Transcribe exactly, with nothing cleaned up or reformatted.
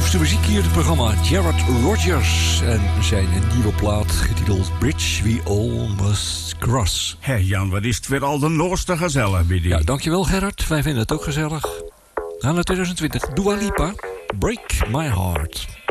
nieuwste muziek hier in het programma. Jared Rogers en zijn nieuwe plaat getiteld Bridge We All Must Cross. Hé Jan, wat is het weer al de noorste gezellig bij die. Ja, dankjewel Gerard. Wij vinden het ook gezellig. We gaan naar twintig twintig. Dua Lipa, Break My Heart.